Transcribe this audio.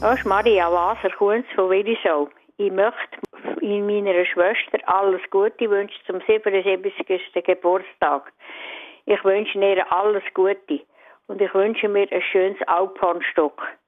Das ist Maria Waser, Kunz von Willisau. Ich möchte meiner Schwester alles Gute wünschen zum 77. Geburtstag. Ich wünsche ihr alles Gute und ich wünsche mir ein schönes Alphornstock.